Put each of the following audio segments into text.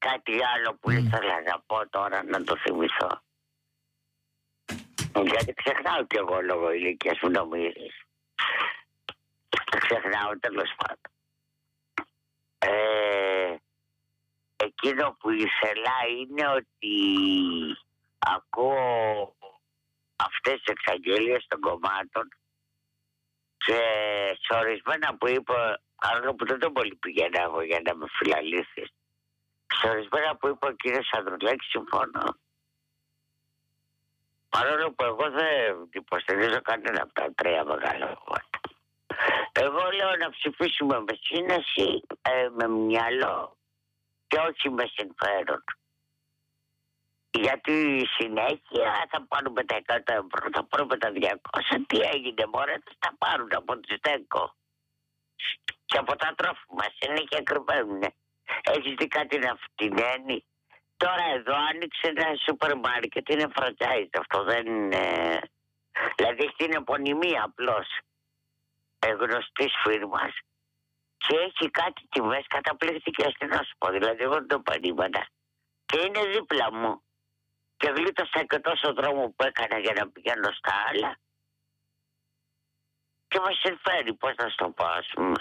κάτι άλλο που ήθελα να πω τώρα, να το θυμηθώ. Γιατί ξεχνάω κι εγώ λόγω ηλικίας, μου νομίζεις. Ξεχνάω, τέλος πάντων. Εκείνο που ήθελα είναι ότι ακούω αυτές τις εξαγγελίες των κομμάτων και σε ορισμένα που είπα, άλλο που δεν τον πολύ πηγαίνω εγώ για να με φιλαλήθεις, σε ορισμένα που είπε ο κύριος Ανδρουλάκης συμφωνώ. Παρόλο που εγώ δεν υποστηρίζω κανένα από τα τρία μεγάλα κόμματα. Εγώ λέω να ψηφίσουμε με σύνεση, με μυαλό και όχι με συμφέρον. Γιατί συνέχεια θα πάρουμε τα 100 ευρώ, θα πάρουμε τα 200. Τι έγινε μωρέ, θα τα πάρουν από τη ΣΤΕΚΟ. Και από τα τρόφιμα συνέχεια κρυβαίνουνε. Έχεις δει κάτι να φτηνένει? Τώρα εδώ άνοιξε ένα σούπερ μάρκετ, είναι franchise αυτό, δεν είναι... Δηλαδή έχει την επωνυμία απλώς γνωστής φίρμας και έχει κάτι τιμές καταπληκτικές, τι να σου πω, δηλαδή εγώ δεν το περίμενα. Και είναι δίπλα μου και γλίτωσα και τόσο δρόμο που έκανα για να πηγαίνω στα άλλα και μας συμφέρει, πώς να στο πω, ας πούμε.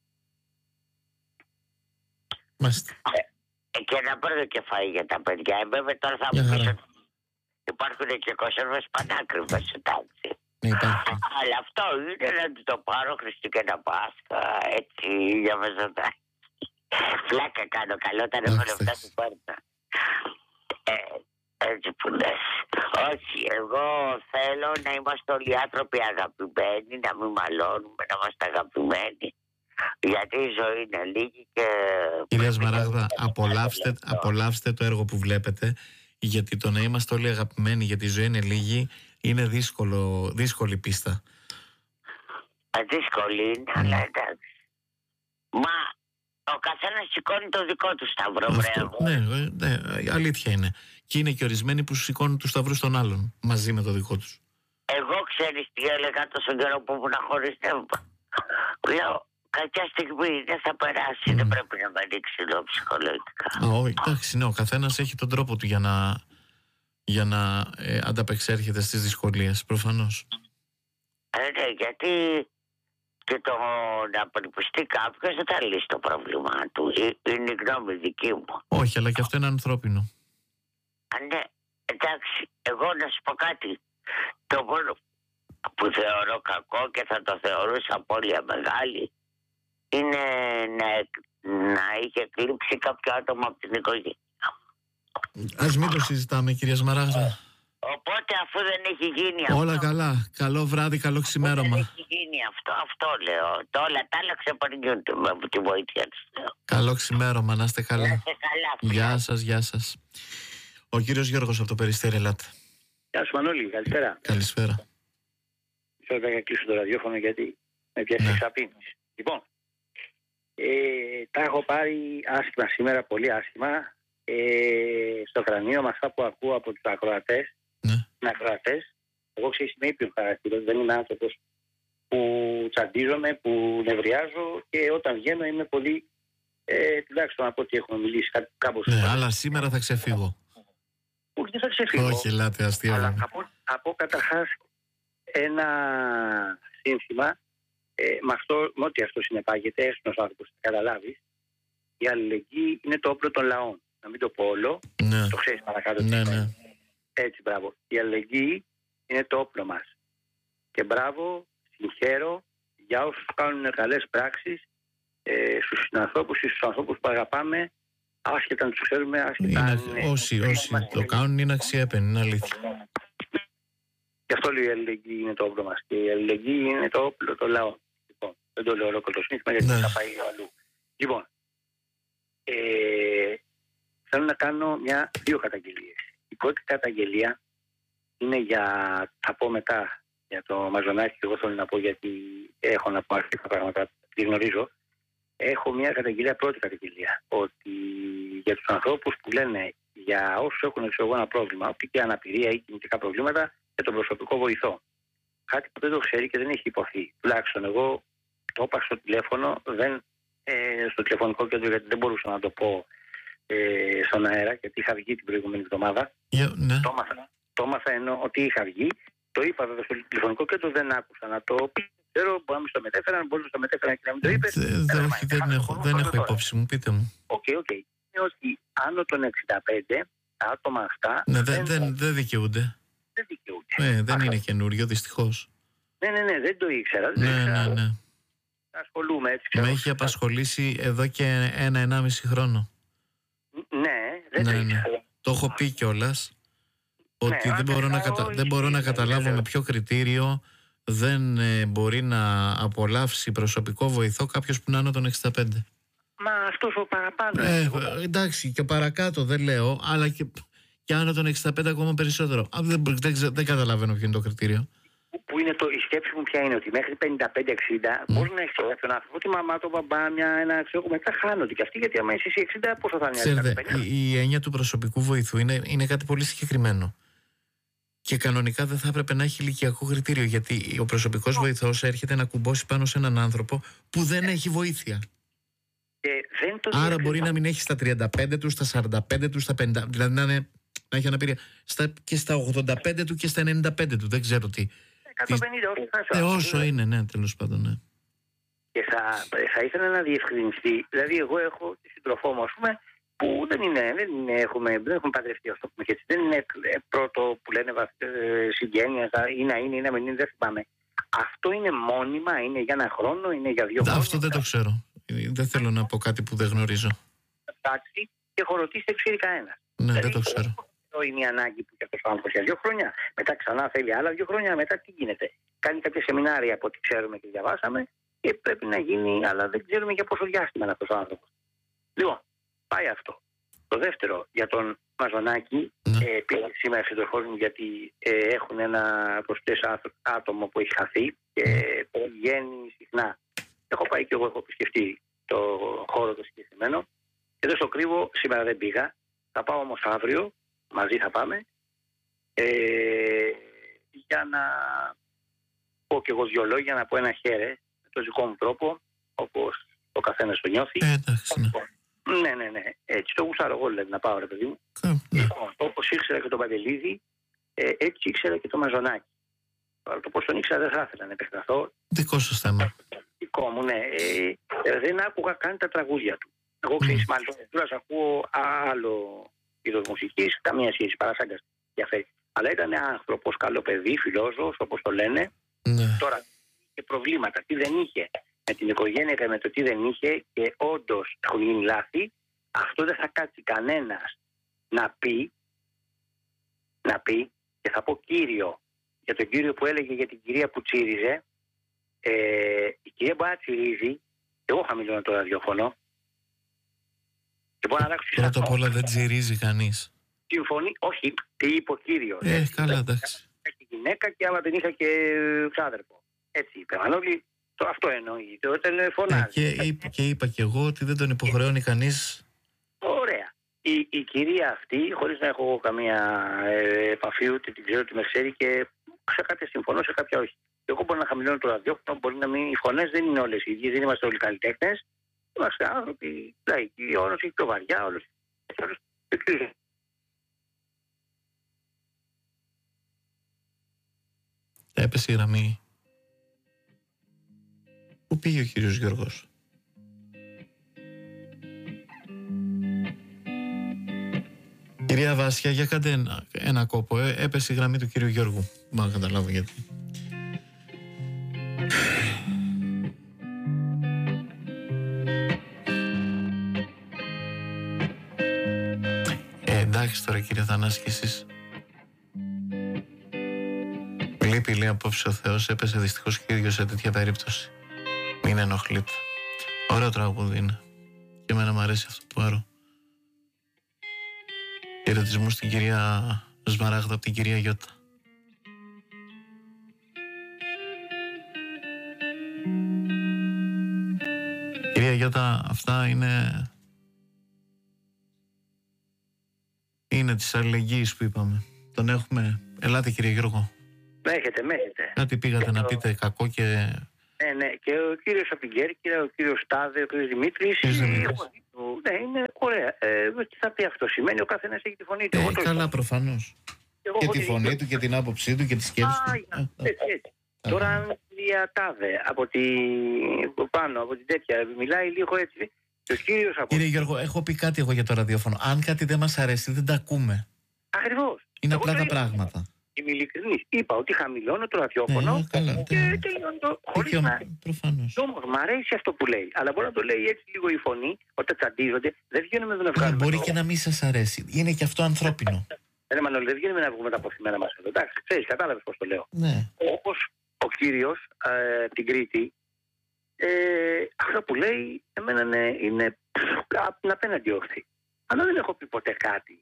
Μάλιστα. Και να παίρνω και φαΐ για τα παιδιά. Βέβαια τώρα θα μου πεις ότι υπάρχουν και κονσέρβες πανάκριβες, εντάξει. Αλλά αυτό είναι να του το πάρω Χριστούγεννα Πάσχα, έτσι, για μεζοντάκι. Φλάκα κάνω, καλό όταν έχω λεφτά στην πόρτα. Έτσι που λες. Όχι, εγώ θέλω να είμαστε όλοι άνθρωποι αγαπημένοι, να μην μαλώνουμε, να είμαστε αγαπημένοι. Γιατί η ζωή είναι λίγη και... Κυρία Σμαράγδα, απολαύστε το έργο που βλέπετε, γιατί το να είμαστε όλοι αγαπημένοι γιατί η ζωή είναι λίγη είναι δύσκολη πίστα. Δύσκολη είναι, αλλά εντάξει. Μα ο καθένας σηκώνει το δικό του σταυρό, ναι, αλήθεια είναι. Και είναι και ορισμένοι που σηκώνουν τους σταυρούς των άλλων μαζί με το δικό τους. Εγώ ξέρεις τι έλεγα τόσο καιρό που ήμουν χωρίς νεύμα? Λέω, κάποια στιγμή δεν θα περάσει, δεν πρέπει να με ανοίξει εδώ ψυχολογικά. Εντάξει, ναι, ο καθένας έχει τον τρόπο του για να ανταπεξέρχεται στις δυσκολίες, προφανώς. Ναι, γιατί και το να περιπιστεί κάποιος δεν θα λύσει το πρόβλημα του. Είναι η γνώμη δική μου. Όχι, αλλά και αυτό είναι ανθρώπινο. Ναι, εντάξει, εγώ να σου πω κάτι. Το μόνο που θεωρώ κακό και θα το θεωρούσα απώλεια μεγάλη είναι να είχε κλείψει κάποιο άτομο από την οικογένεια. Ας μην το συζητάμε, κυρία Σμαράγδα. Οπότε αφού δεν έχει γίνει αυτό... Όλα καλά, καλό βράδυ, καλό ξημέρωμα. Δεν έχει γίνει αυτό λέω. Όλα τα άλλα ξεπερνιούνται με τη βοήθεια του. Καλό ξημέρωμα, να είστε καλά. Να είστε καλά. Γεια σας. Ο κύριος Γιώργος από το Περιστέρι, ελάτε. Γεια σου Μανώλη, καλησπέρα. Καλησπέρα. Θέλω να κλείσω το ραδιόφωνο γιατί με πιάσει εξαπίνηση. Λοιπόν, τα έχω πάρει άσχημα σήμερα, πολύ άσχημα. Στο κρανίο με αυτά που ακούω από τους ακροατές. Ακροατές. Εγώ ξέρεις, είμαι ήπιος χαρακτήρας, δεν είμαι άνθρωπος που τσαντίζομαι, που νευριάζω και όταν βγαίνω είμαι πολύ, τουλάχιστον από ό,τι έχουμε μιλήσει κάπως. Ναι, αλλά σήμερα θα ξεφύγω. Όχι, δεν θα ξεφύγω. Όχι, ελάτε, αστεία. Αλλά θα πω καταρχάς ένα σύνθημα, με ό,τι αυτό συνεπάγεται, έστω ο άνθρωπος θα καταλάβει. Η αλληλεγγύη είναι το όπλο των λαών. Να μην το πω όλο, το ξέρεις παρακάτω. Ναι. Έτσι, μπράβο. Η αλληλεγγύη είναι το όπλο μας. Και μπράβο, συγχαίρω για όσους κάνουν καλές πράξεις στους συνανθρώπους ή στους ανθρώπους που αγαπάμε, άσχετα να τους ξέρουμε, άσχετα... Όσοι το κάνουν είναι αξιέπαινοι, είναι αλήθεια. Γι' αυτό λέω η αλληλεγγύη είναι το όπλο μας και η αλληλεγγύη είναι το όπλο των λαών. Λοιπόν, δεν το λέω ολόκληρο το σύνθημα γιατί θα πάει αλλού. Λοιπόν, θέλω να κάνω δύο καταγγελίες. Η πρώτη καταγγελία είναι θα πω μετά για το Μαζονάκι και εγώ θέλω να πω γιατί έχω να πω αρκετά πράγματα, τη γνωρίζω. Έχω μια καταγγελία, πρώτη καταγγελία, ότι για τους ανθρώπους που λένε για όσους έχουν ένα πρόβλημα, ό,τι και αναπηρία ή κινητικά προβλήματα, για τον προσωπικό βοηθό. Κάτι που δεν το ξέρει και δεν έχει υποθεί. Τουλάχιστον εγώ το είπα στο τηλέφωνο, στο τηλεφωνικό κέντρο, γιατί δεν μπορούσα να το πω στον αέρα, γιατί είχα βγει την προηγούμενη εβδομάδα. Ναι. Το έμαθα ενώ ότι είχα βγει. Το είπα βέβαια στο τηλεφωνικό και δεν άκουσα να το πει. Ξέρω, μπορεί να μην στο μετέφεραν, μπορεί να στο μετέφεραν και να μην το είπε. Δεν έχω υπόψη μου, πείτε μου. Οκ. Είναι ότι άνω των 65 τα άτομα αυτά. Ναι, δεν δικαιούνται. Δεν είναι καινούριο, δυστυχώς. Ναι, δεν το ήξερα. Ναι. Ασχολούμαι έτσι. Με έχει απασχολήσει εδώ και 1,5 χρόνο. Ναι, δεν το ήξερα. Το έχω πει κιόλας ότι δεν μπορώ να καταλάβω με ποιο κριτήριο δεν μπορεί να απολαύσει προσωπικό βοηθό κάποιος που είναι άνω των 65. Μα αυτός ο παραπάνω. Εντάξει, και παρακάτω δεν λέω, αλλά και άνω των 65 ακόμα περισσότερο. Δεν καταλαβαίνω ποιο είναι το κριτήριο. Που είναι η σκέψη μου ποια είναι, ότι μέχρι 55-60 μπορεί να έχει τον άνθρωπο, τη μαμά, τον μπαμπά, ένα ξέρω, μετά χάνονται και αυτοί, γιατί άμα είσαι 60, πόσο θα είναι. Η έννοια του προσωπικού βοηθού είναι κάτι πολύ συγκεκριμένο. Και κανονικά δεν θα έπρεπε να έχει ηλικιακό κριτήριο, γιατί ο προσωπικός βοηθός έρχεται να κουμπώσει πάνω σε έναν άνθρωπο που δεν έχει βοήθεια. Άρα μπορεί να μην έχει στα 35 του, στα 45 του, στα 50, δηλαδή να έχει αναπηρία και στα 85 του και στα 95 του, δεν ξέρω τι. 150 όσο είναι, ναι, τέλος πάντων, ναι. Και θα ήθελα να διευκρινιστεί, δηλαδή εγώ έχω τη σύντροφό μου, ας πούμε, που δεν έχουμε παντρευτεί, αυτό που έτσι. Δεν είναι πρώτο που λένε συγγένεια, ή να είναι ή να μην είναι, δεν θυμάμαι. Αυτό είναι μόνιμα, είναι για ένα χρόνο, είναι για 2 χρόνια. Αυτό δεν το ξέρω. Δεν θέλω να πω κάτι που δεν γνωρίζω. Εντάξει, και χωρωτής δεν ξέρει κανένα. Ναι, δεν το ξέρω. Αυτό είναι η ανάγκη που και αυτός ο άνθρωπος για 2 χρόνια. Μετά ξανά θέλει άλλα 2 χρόνια. Μετά τι γίνεται. Κάνει κάποια σεμινάρια από ό,τι ξέρουμε και διαβάσαμε και πρέπει να γίνει, αλλά δεν ξέρουμε για πόσο διάστημα είναι αυτός ο άνθρωπος. Λοιπόν, πάει αυτό. Το δεύτερο, για τον Μαζονάκη, πήγε σήμερα συντροφός μου, γιατί έχουν ένα προσθές άτομο που έχει χαθεί και πηγαίνει συχνά. Έχω πάει και εγώ, έχω επισκεφτεί το χώρο το συγκεκριμένο και δεν στο κρύβω, σήμερα δεν πήγα. Θα πάω όμως αύριο, μαζί θα πάμε, για να πω και εγώ 2 λόγια, να πω ένα χαίρε με τον δικό μου τρόπο, όπως ο καθένας το νιώθει. Εντάξει, ναι. Ναι, έτσι το γουσάρω εγώ, δηλαδή, να πάω, ρε παιδί μου. Λοιπόν, όπως ήξερα και τον Παντελίδη, έτσι ήξερα και τον Μαζονάκη. Αλλά το πώς τον ήξερα δεν θα ήθελα να επεκταθώ. Δικό σας θέμα. Δικό μου, ναι. Δεν άκουγα καν τα τραγούδια του. Εγώ ξέρεις, μάλλον ακούω άλλο είδος μουσικής, καμία σχέση, παρασάγκας διαφέρει. Αλλά ήταν άνθρωπος, καλό παιδί, φιλόσοφος, όπως το λένε. Ναι. Τώρα, και προβλήματα, τι δεν είχε με την οικογένεια και με το τι δεν είχε, και όντως έχουν γίνει λάθη, αυτό δεν θα κάτσει κανένας να πει, και θα πω κύριο, για τον κύριο που έλεγε για την κυρία που τσίριζε. Η κυρία μπορεί να τσιρίζει, εγώ χαμηλώνω το ραδιόφωνο και μπορώ να αλλάξω. Πρώτα απ' όλα δεν τσιρίζει κανείς. Συμφωνεί, όχι, τι είπε ο κύριος. Καλά, εντάξει. Είχα γυναίκα και άμα δεν είχα και ξάδερφο. Έτσι είπε. Αν όλοι, αυτό εννοείται, όταν φωνάζει. Και είπα και εγώ ότι δεν τον υποχρεώνει κανείς. Ωραία. Η κυρία αυτή, χωρίς να έχω καμία επαφή, ούτε την ξέρω, ότι με ξέρει, και σε κάποια συμφωνώ, σε κάποια όχι. Εγώ μπορώ να χαμηλώνω το ραδιόφωνο, μπορεί να μην. Οι φωνές δεν είναι όλες οι ίδιες, δεν είμαστε όλοι καλλιτέχνες. Είμαστε άνθρωποι λαϊκοί, όλος έχει πιο βαριά, όλος. Έπεσε η γραμμή. Πού πήγε ο κύριος Γιώργος? Κυρία Βάσια, για κάντε ένα κόπο. Έπεσε η γραμμή του κύριου Γιώργου. Μα να καταλάβω γιατί. Εντάξει τώρα, κύριε Θανάση, και εσείς. Λείπει, λέει, απόψε ο Θεός. Έπεσε δυστυχώς και ίδιος σε τέτοια περίπτωση. Μην ενοχλείτε. Ωραίο τραγούδι είναι. Και εμένα μου αρέσει αυτό που άρω. Χαιρετισμού στην κυρία Σμαράγδα από την κυρία Γιώτα. Κυρία Γιώτα, αυτά είναι της αλληλεγγύης που είπαμε. Τον έχουμε. Ελάτε, κύριε Γιώργο. Με έχετε. Κάτι πήγατε να πείτε κακό και... Ναι, και ο κύριος από την Κέρκυρα, ο κύριος Στάδε, ο κύριος Δημήτρης. Ναι, είναι ωραία. ακριβώς τι θα πει αυτό. Σημαίνει ο καθένας έχει τη φωνή του. Καλά, προφανώς. Και τη φωνή του και την άποψή του και τη σκέψη του. Έτσι. Τώρα αν η τάδε από πάνω, από την τέτοια, μιλάει λίγο έτσι. Κύριε Γιώργο, έχω πει κάτι εγώ για το ραδιόφωνο. Αν κάτι δεν μας αρέσει, δεν τα ακούμε. Ακριβώς. Είναι απλά τα πράγματα. Είμαι ειλικρινής. Είπα ότι χαμηλώνω το ραδιόφωνο και τελειώνω το χωρίς να... Προφανώς. Όμως μου αρέσει αυτό που λέει. Αλλά μπορεί να το λέει έτσι λίγο η φωνή, όταν τσαντίζονται, δεν βγαίνουμε εδώ να βγάλουμε. Μπορεί και να μην σας αρέσει. Είναι και αυτό ανθρώπινο. Μανώλη, δεν βγαίνουμε να βγούμε τα αποθυμένα μας εδώ. Εντάξει, ξέρεις, κατάλαβες πώς το λέω. Ναι. Όπως ο κύριος την Κρήτη, αυτό που λέει, εμένα είναι απέναντι όχθη. Αλλά δεν έχω πει ποτέ κάτι.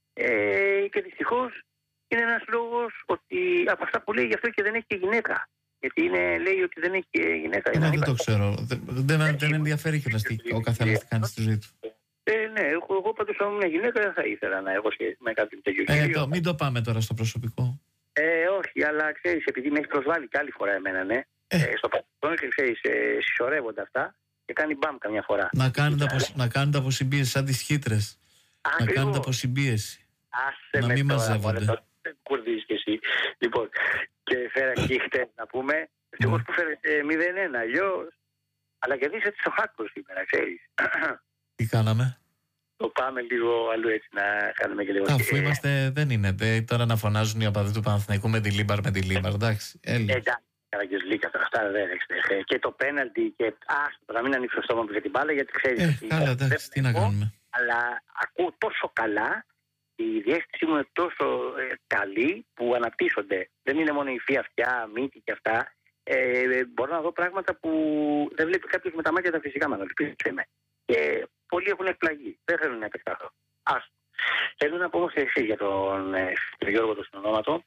Και δυστυχώς είναι ένας λόγος ότι από αυτά που λέει γι' αυτό και δεν έχει και γυναίκα. Γιατί λέει ότι δεν έχει και γυναίκα. Δεν το ξέρω. Δεν ενδιαφέρει και ο καθένας τι κάνει στη ζωή του. Ναι, εγώ πάντως αν μια γυναίκα δεν θα ήθελα να έχω σχέση με κάποιον τέτοιο. Μην το πάμε τώρα στο προσωπικό. Όχι, αλλά ξέρεις, επειδή με έχει προσβάλει και άλλη φορά εμένα, ναι. Στο παρελθόν και ξέρεις, συσσωρεύονται αυτά και κάνει μπαμ καμιά φορά. Να κάνετε αποσυμπίεση σαν τις χύτρες. Να κάνετε αποσυμπίεση. Άσε να μην μαζεύονται. Κουρδίζεις κι εσύ. Λοιπόν, και φέρα και χτες να πούμε. Ευτυχώς που φέρετε 0-1, αλλιώς. Αλλά κερδίσατε στο Χάκο σήμερα, ξέρεις. Τι κάναμε? Το πάμε λίγο αλλού έτσι να κάνουμε και λίγο. Αφού είμαστε, δεν είναι. Τώρα να φωνάζουν οι οπαδοί του Παναθηναϊκού με τη Λίμπαρ, εντάξει. Καραγκιόζλικα τώρα, αυτά δεν έχετε. Και το πέναλτι και άστο, να μην ανοίξω το στόμα μου για την μπάλα, γιατί ξέρεις. Καλά, εντάξει, τι να κάνουμε. Αλλά ακούω τόσο καλά, η διέστησή μου είναι τόσο καλή που αναπτύσσονται. Δεν είναι μόνο η φύ αυτιά, μύτη και αυτά. Μπορώ να δω πράγματα που δεν βλέπει κάποιος με τα μάτια τα φυσικά, Μανώλη. Και πολλοί έχουν εκπλαγεί. Δεν θέλουν να επεκταθώ. Θέλω να πω όμως εσείς για τον Γιώργο του Συνονόματο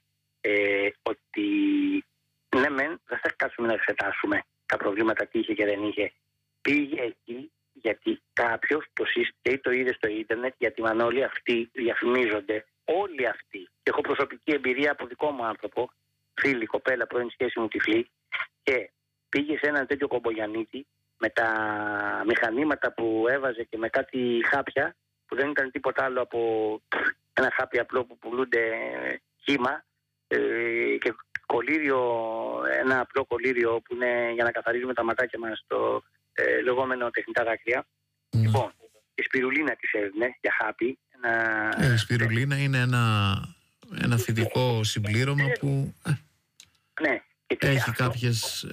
ότι ναι, δεν θα κάτσουμε να εξετάσουμε τα προβλήματα τι είχε και δεν είχε. Πήγε εκεί γιατί κάποιος το σύστηκε ή το είδε στο ίντερνετ, γιατί Μανώλη αυτοί διαφημίζονται. Όλοι αυτοί. Και έχω προσωπική εμπειρία από δικό μου άνθρωπο, φίλη, κοπέλα, πρώην σχέση μου τυφλή, και πήγε σε έναν τέτοιο κομπογιανίτη με τα μηχανήματα που έβαζε και με κάτι χάπια που δεν ήταν τίποτα άλλο από ένα χάπι απλό που πουλούνται χύμα και κολλήριο, ένα απλό κολλήριο που είναι για να καθαρίζουμε τα ματάκια μας, το λεγόμενο τεχνητά δάκρυα. Λοιπόν, η σπιρουλίνα της έδινε για χάπι. Η σπιρουλίνα είναι ένα φυτικό συμπλήρωμα που ναι, έχει κάποιες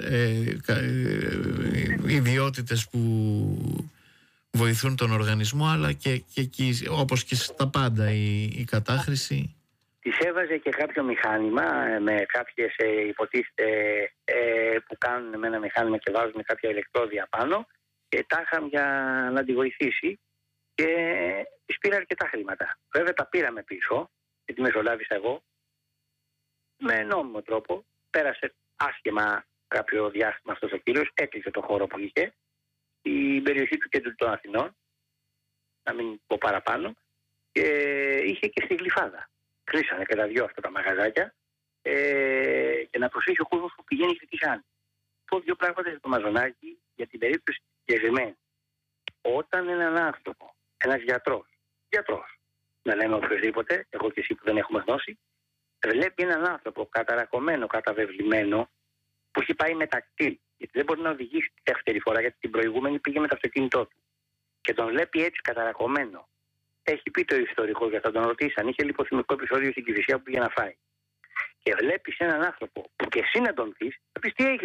ιδιότητες που βοηθούν τον οργανισμό, αλλά και όπως και στα πάντα η κατάχρηση. Της έβαζε και κάποιο μηχάνημα με κάποιες υποτίθεται που κάνουν με ένα μηχάνημα και βάζουν κάποια ηλεκτρόδια πάνω και τα είχαν για να τη βοηθήσει και της πήρα αρκετά χρήματα. Βέβαια τα πήραμε πίσω, γιατί μεσολάβησα εγώ, με νόμιμο τρόπο. Πέρασε άσχημα κάποιο διάστημα αυτός ο κύριος, έκλεισε το χώρο που είχε στην περιοχή του κέντρου των Αθηνών, να μην πω παραπάνω, και είχε και στη Γλυφάδα. Κλείσανε και τα δυο αυτά τα μαγαζάκια και να προσέχει ο κόσμος που πηγαίνει και τι κάνει. Πω δύο πράγματα για το Μαζονάκι για την περίπτωση συγκεκριμένη. Όταν έναν άνθρωπο, ένας γιατρός, να λέμε οποιοδήποτε, εγώ και εσύ που δεν έχουμε γνώση, βλέπει έναν άνθρωπο καταρακωμένο, καταβεβλημένο, που έχει πάει μεταξύ, γιατί δεν μπορεί να οδηγήσει τη δεύτερη φορά, γιατί την προηγούμενη πήγε με το αυτοκίνητό του. Και τον βλέπει έτσι καταρακωμένο. Έχει πει το ιστορικό, γιατί θα τον ρωτήσει αν είχε λιποθυμικό επεισόδιο στην Κηφισιά που πήγε να φάει. Και βλέπει έναν άνθρωπο που και εσύ να τον δει, θα πει τι έχει,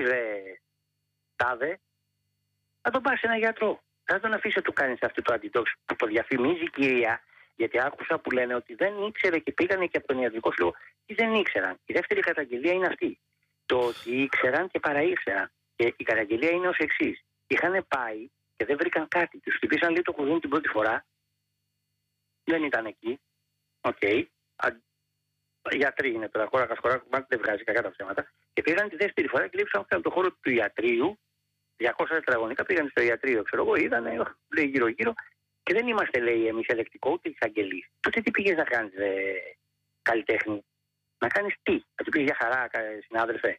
τάδε, θα τον πα σε έναν γιατρό. Θα τον αφήσει να του κάνει αυτό το αντιτόξιο που το διαφημίζει η κυρία, γιατί άκουσα που λένε ότι δεν ήξερε και πήγανε και από τον ιατρικό σύλλογο και δεν ήξεραν. Η δεύτερη καταγγελία είναι αυτή. Το ότι ήξεραν και παραήξεραν. Και η καταγγελία είναι ως εξής. Είχαν πάει και δεν βρήκαν κάτι. Τους χτυπήσαν λίγο το κουδούνι την πρώτη φορά. Δεν ήταν εκεί. Οκ. Γιατροί είναι τώρα, χώρα κασκορά, δεν βγάζει κακά τα ψέματα. Και πήγαν τη δεύτερη φορά και λείψαν από τον χώρο του ιατρείου. 200 τετραγωνικά πήγαν στο ιατρείο, ξέρω εγώ, είδανε, λέει γύρω-γύρω. Και δεν είμαστε, λέει, εμείς ελεκτικό ούτε εισαγγελείς. Τότε τι πήγες να κάνεις, καλλιτέχνη? Να κάνεις τι? Να του πεις για χαρά, συνάδελφε?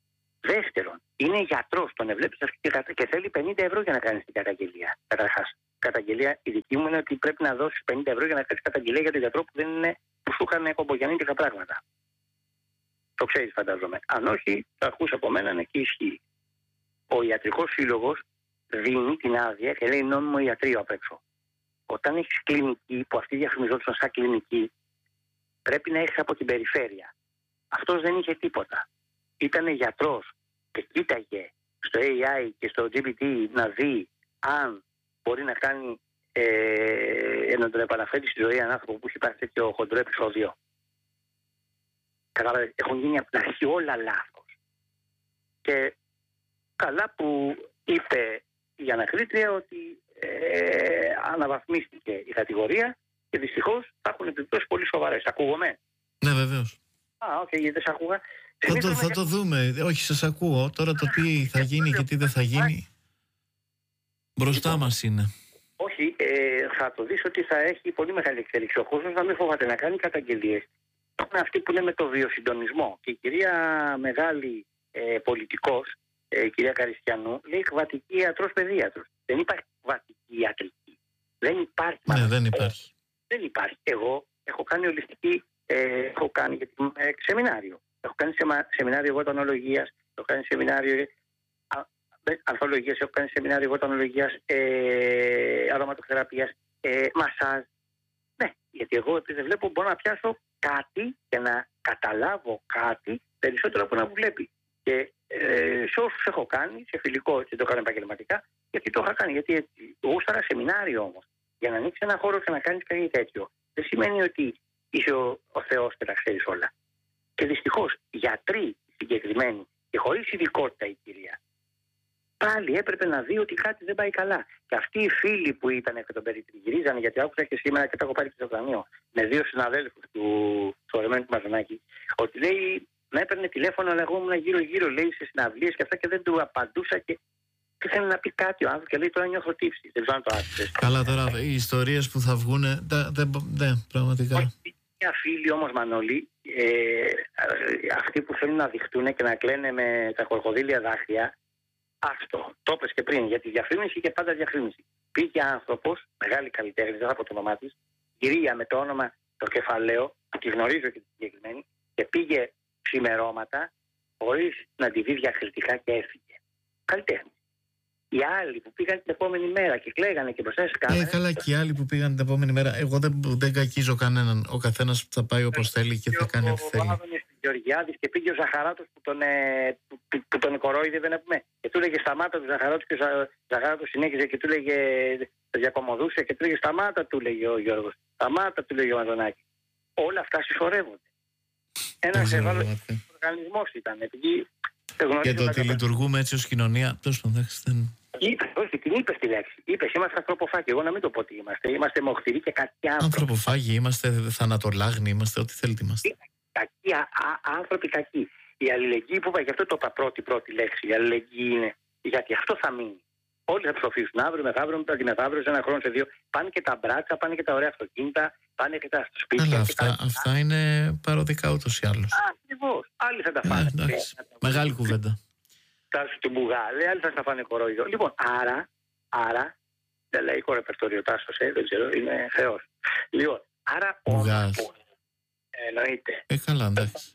Δεύτερον, είναι γιατρός, τον ευλέπεις και θέλει 50 ευρώ για να κάνεις την καταγγελία. Καταρχάς. καταγγελία η δική μου είναι ότι πρέπει να δώσεις 50 ευρώ για να κάνεις καταγγελία για τον γιατρό που σου είχαν κομπογιανεί και τα πράγματα. Το ξέρεις, φαντάζομαι. Αν όχι, θα ακούς από μένα, ναι, και ισχύει. Ο ιατρικός σύλλογος δίνει την άδεια και λέει νόμιμο ιατρείο απ' έξω. Όταν έχεις κλινική, που αυτοί διαφημιζόντουσαν σαν κλινική, πρέπει να έχεις από την περιφέρεια. Αυτός δεν είχε τίποτα. Ήτανε γιατρός και κοίταγε στο AI και στο GPT να δει αν μπορεί να κάνει να τον επαναφέρει στη ζωή έναν άνθρωπο που έχει πάρει τέτοιο χοντρό επεισόδιο. Κατάλαβε, έχουν γίνει από την αρχή όλα λάθος. Και καλά που είπε η ανακρίτρια ότι αναβαθμίστηκε η κατηγορία και δυστυχώς θα έχουν επιπτώσεις πολύ σοβαρές. Ακούγομαι? Ναι, βεβαίως. Όχι, γιατί δεν σε ακούγα. Θα το δούμε. Όχι, σας ακούω. Τώρα το τι θα γίνει και τι δεν θα γίνει μπροστά μας είναι. Όχι, θα το δεις ότι θα έχει πολύ μεγάλη εξέλιξη. Ο κόσμος να μην φοβάται να κάνει καταγγελίες. Είναι αυτοί που λέμε το βιοσυντονισμό. Και η κυρία μεγάλη πολιτικός, η κυρία Καριστιανού, λέει βατική ιατρός παιδίατρος. Δεν υπάρχει βατική ιατρική. Δεν υπάρχει. Ναι, δεν υπάρχει. Δεν υπάρχει. Εγώ έχω κάνει ολιστική, έχω κάνει σεμινάριο. Έχω κάνει σεμινάριο γοτανολογίας, έχω κάνει σεμινάριο ανθολογίας, έχω κάνει σεμινάριο γοτανολογίας, αρωματοθεραπείας, μασάζ. Ναι, γιατί εγώ επειδή βλέπω μπορώ να πιάσω κάτι και να καταλάβω κάτι περισσότερο από να μου βλέπει. Και σε όσους έχω κάνει, σε φιλικό και το κάνω επαγγελματικά, γιατί το είχα κάνει. Γιατί έτσι, γούσταρα σεμινάριο όμως. Για να ανοίξει ένα χώρο και να κάνεις κάτι τέτοιο, δεν σημαίνει ότι είσαι ο Θεός και τα ξέρεις όλα. Και δυστυχώς γιατροί συγκεκριμένοι και χωρίς ειδικότητα η κυρία, πάλι έπρεπε να δει ότι κάτι δεν πάει καλά. Και αυτοί οι φίλοι που ήταν και τον περιτριγυρίζανε, γιατί άκουσα και σήμερα και τα έχω πάρει και στο ταμείο, με δύο συναδέλφους του Ορεμένου του Μαζονάκη, ότι λέει να έπαιρνε τηλέφωνο, αλλά εγώ ήμουν γύρω-γύρω, λέει, σε συναυλίες και αυτά και δεν του απαντούσα και ήθελε να πει κάτι ο άνθρωπος και λέει τώρα νιώθω τύψη. Δεν ξέρω αν το άκουσες. Καλά, τώρα οι ιστορίες που θα βγούνε, πραγματικά. Μια φίλη όμως, Μανώλη, αυτοί που θέλουν να δειχτούν και να κλαίνε με τα κροκοδίλια δάχτυλα, αυτό. Το είπες και πριν, γιατί διαφήμιση και πάντα διαφήμιση. Πήγε άνθρωπος, μεγάλη καλλιτέχνη, δεν θα πω το όνομά της, κυρία με το όνομα το κεφαλαίο, τη γνωρίζω και τη συγκεκριμένη, και πήγε ξημερώματα χωρίς να τη δει διακριτικά και έφυγε. Καλλιτέχνη. Οι άλλοι που πήγαν την επόμενη μέρα και κλαίγανε και μπροστά στις κάμερες. Καλά, και οι άλλοι που πήγαν την επόμενη μέρα. Εγώ δεν κακίζω κανέναν. Ο καθένας θα πάει όπως θέλει και θα κάνει ό,τι θέλει. Ο Γεωργιάδης και πήγε ο Ζαχαράτος που τον κορόιδευε να πούμε. Και του λέγε σταμάτα του Ζαχαράτου και ο Ζαχαράτος συνέχιζε και του λέγε, το διακομωδούσε και του λέγε σταμάτα, του λέγε ο Γιώργος. Σταμάτα, του λέγε ο Μαζονάκης. Όλα αυτά συσσωρεύονται. Ένας ευάλωτος οργανισμός ήταν. Και το ότι λειτουργούμε έτσι ως κοινωνία. Όχι, την είπες τη λέξη. Είπες, είμαστε ανθρωποφάγοι. Εγώ να μην το πω τι είμαστε. Είμαστε μοχθηροί και κακοί άνθρωποι. Ανθρωποφάγοι, είμαστε θανατολάγνοι, είμαστε ό,τι θέλετε είμαστε. Κακοί άνθρωποι, κακοί. Η αλληλεγγύη που είπα, γι' αυτό το είπα πρώτη λέξη. Η αλληλεγγύη είναι. Γιατί αυτό θα μείνει. Όλοι θα ψοφήσουν αύριο, μεθαύριο, μετά τη μεθαύριο, σε ένα χρόνο, σε δύο. Πάνε και τα μπράτσα, πάνε και τα ωραία αυτοκίνητα, πάνε και τα σπίτια. Αυτά είναι παροδικά ούτως ή άλλως. Ακριβώς. Άλλοι θα τα φάνε. Μεγάλη κουβέντα. Τάσου του Μπουγάλε, άλλοι θα στα φάνε κορόιδο. Λοιπόν, άρα, δεν λέει ρεπερτόριο Τάσος, δεν ξέρω, είναι Θεός. Λοιπόν, άρα εννοείται. Καλά, εντάξει.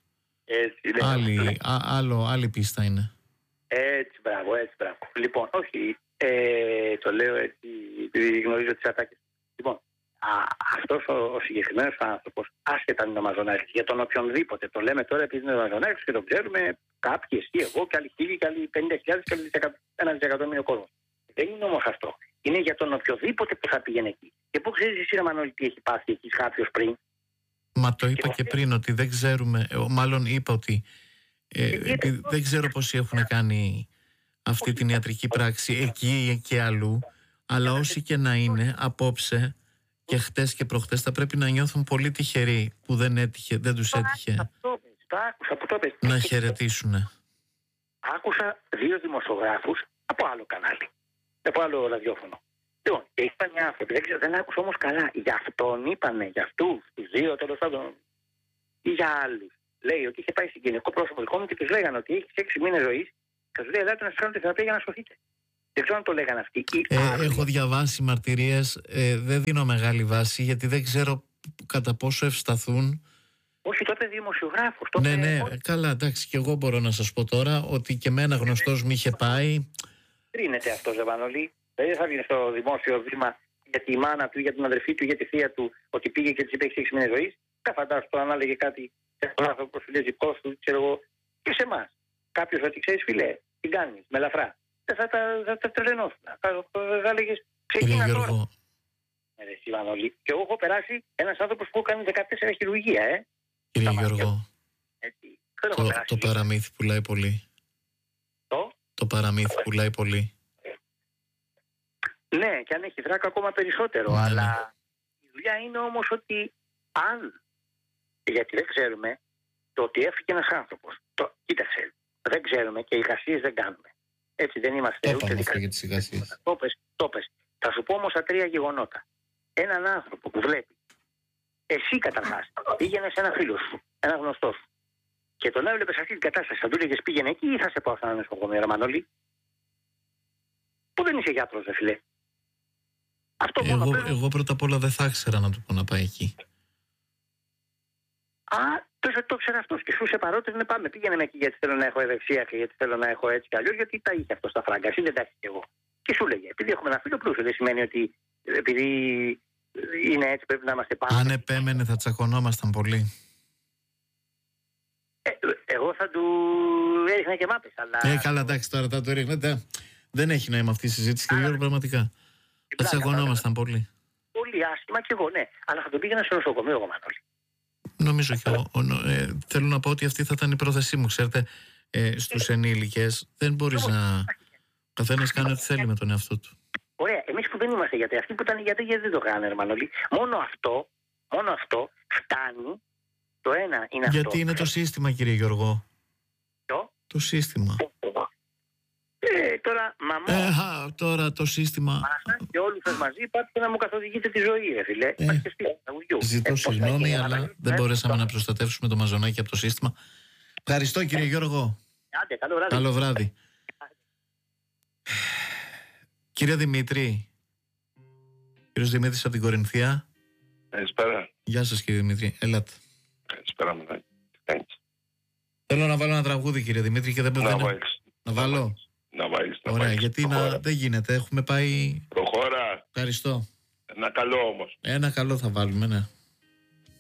Άλλη πίστα είναι. Έτσι, μπράβο. Λοιπόν, όχι, το λέω έτσι, επειδή γνωρίζω τις ατάκες. Λοιπόν, αυτός ο συγκεκριμένος άνθρωπος, άσχετα είναι ο Μαζονάκης, για τον οποιονδήποτε, το λέμε τώρα επειδή είναι ο Μαζονάκης και τον ξέρουμε κάποιοι, εσύ, εγώ και άλλοι 1000 και άλλοι 50.000 και άλλοι 1 δισεκατομμύριο κόσμο. Δεν είναι όμως αυτό. Είναι για τον οποιοδήποτε που θα πήγαινε εκεί. Και πού ξέρεις εσύ, ρε Μανώλη, τι έχει πάθει εκεί κάποιος πριν? Μα το είπα και πριν ότι δεν ξέρουμε, μάλλον είπα ότι δεν ξέρω πόσοι έχουν κάνει αυτή την ιατρική πράξη εκεί και αλλού, αλλά όσοι και να είναι απόψε και χτες και προχτές θα πρέπει να νιώθουν πολύ τυχεροί που δεν τους έτυχε να χαιρετήσουνε. Άκουσα 2 δημοσιογράφους από άλλο κανάλι, από άλλο ραδιόφωνο. Λοιπόν, και είπαν οι άνθρωποι, δεν άκουσα όμως καλά. Για αυτόν είπανε, για αυτούς, τους 2 τέλος πάντων, ή για άλλους. Λέει ότι είχε πάει συγγενικό πρόσωπο δικό μου και τους λέγανε ότι έχει 6 μήνες ζωής και τους λέει: ελάτε να σας κάνω τη θεραπεία για να σωθείτε. Δεν ξέρω αν το λέγανε αυτοί. Έχω διαβάσει μαρτυρίες, δεν δίνω μεγάλη βάση γιατί δεν ξέρω κατά πόσο ευσταθούν. Όχι, τότε δημοσιογράφος. Ναι, καλά, εντάξει, και εγώ μπορώ να σας πω τώρα ότι και εμένα γνωστός μου είχε πάει. Κρίνεται αυτό, Ζεβανολή. Δεν θα βγει στο δημόσιο βήμα για τη μάνα του, για την αδερφή του, για τη θεία του, ότι πήγε και τη είπε: έχεις 6 μήνες ζωής. Φαντάζομαι τώρα να έλεγε κάτι σε έναν άνθρωπο που σου λέει δικό του, ξέρω εγώ, και σε εμάς. Κάποιος ότι ξέρεις, φιλέ, τι κάνεις, με ελαφρά. Δεν θα τα τρελαινώσουν. Θα έλεγε: ξεκινά τώρα. Και εγώ έχω περάσει ένας άνθρωπος που έκανε 14 χειρουργία, Κύριε Γιώργο, το παραμύθι πουλάει πολύ. Το παραμύθι πουλάει πολύ. Ναι, και αν έχει δράκο ακόμα περισσότερο. Ναι, αλλά η δουλειά είναι όμως ότι αν, γιατί δεν ξέρουμε, το ότι έφυγε ένας άνθρωπος. Κοίταξε, δεν ξέρουμε και εικασίες δεν κάνουμε. Έτσι δεν είμαστε ούτε αυτό για τις εικασίες. Το πες. Θα σου πω όμως τα 3 γεγονότα. Έναν άνθρωπο που βλέπει, εσύ καταρχάς, πήγαινε σε ένα φίλο σου, ένα γνωστό σου, και τον έβλεπε σε αυτή την κατάσταση, θα του έλεγες πήγαινε εκεί ή θα σε πάω σε ένα νοσοκομείο, ρε Μανώλη? Που δεν είσαι γιατρός, δε φίλε. Αυτό Εγώ πρώτα απ' όλα δεν θα ήξερα να του πω να πάει εκεί. Το ξέρει αυτό και σου σε παρότρινε, πάμε. Πήγαινε με εκεί γιατί θέλω να έχω ευεξία και γιατί θέλω να έχω έτσι κι αλλιώς, γιατί τα είχε αυτό στα φράγκα. Εσύ δεν τα έχει κι εγώ. Και σου λέγε, επειδή έχουμε ένα φίλο πλούσιο, δεν σημαίνει ότι επειδή είναι έτσι πρέπει να είμαστε πάνω. Αν επέμενε θα τσακωνόμασταν πολύ. Εγώ θα του έριχνα και μάπες, αλλά... Καλά, εντάξει, τώρα θα το ρίχνετε. Δεν έχει νόημα αυτή η συζήτηση, κύριε Γιώργο, πραγματικά. Θα τσακωνόμασταν πολύ. Πολύ άσχημα κι εγώ, ναι. Αλλά θα τον πήγαινα σε νοσοκομείο, εγώ, Μανώλη. Νομίζω και εγώ. Θέλω να πω ότι αυτή θα ήταν η πρόθεσή μου. Ξέρετε, στους ενήλικες δεν μπορείς να... Καθένας κάνει ό,τι θέλει με τον εαυτό του. Ωραία, εμείς που δεν είμαστε γιατροί, αυτοί που ήταν γιατροί, γιατί δεν το κάνανε, Μανώλη. Μόνο αυτό φτάνει. Το ένα είναι αυτό. Γιατί είναι το σύστημα, κύριε Γιώργο. Το σύστημα. Τώρα, μαμά. Τώρα το σύστημα. Και όλοι σας μαζί πάτε να μου καθοδηγείτε τη ζωή, ρε φίλε. Ζητώ συγγνώμη, αλλά δεν μπορέσαμε να προστατεύσουμε το μαζονάκι από το σύστημα. Ευχαριστώ, κύριε Γιώργο. Άντε, καλό βράδυ. Καλό βράδυ. Κύριε Δημήτρη. Κύριος Δημήτρης από την Κορινθία. Καλησπέρα. Γεια σας, κύριε Δημήτρη. Ελάτε. Καλησπέρα, μου. Θέλω να βάλω ένα τραγούδι, κύριε Δημήτρη, και δεν πρέπει να βάλω. Να βάλεις. Ωραία, γιατί δεν γίνεται. Έχουμε πάει. Προχώρα. Ευχαριστώ. Ένα καλό όμως. Ένα καλό θα βάλουμε, ναι.